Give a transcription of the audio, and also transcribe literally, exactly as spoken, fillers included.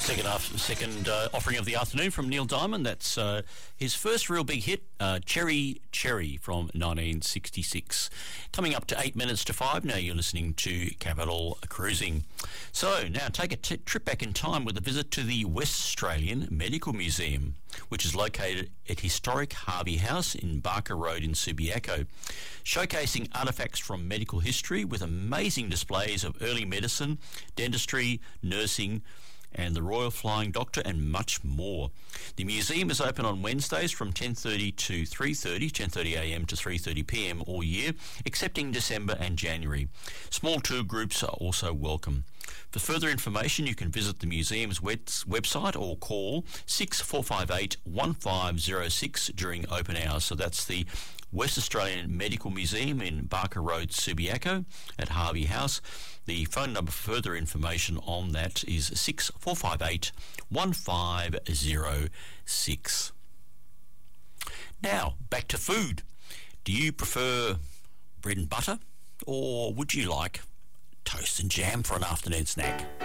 Second, after, second uh, offering of the afternoon from Neil Diamond. That's uh, his first real big hit, uh, Cherry Cherry from nineteen sixty-six. Coming up to eight minutes to five now, you're listening to Capital Cruising. So now take a t- trip back in time with a visit to the West Australian Medical Museum, which is located at historic Harvey House in Barker Road in Subiaco, showcasing artefacts from medical history with amazing displays of early medicine, dentistry, nursing, and the Royal Flying Doctor, and much more. The museum is open on Wednesdays from ten thirty to three thirty, ten thirty a m to three thirty p m all year, excepting December and January. Small tour groups are also welcome. For further information, you can visit the museum's website or call six four five eight, one five zero six during open hours. So that's the West Australian Medical Museum in Barker Road, Subiaco at Harvey House. The phone number for further information on that is six four five eight, one five zero six. Now, back to food. Do you prefer bread and butter, or would you like toast and jam for an afternoon snack?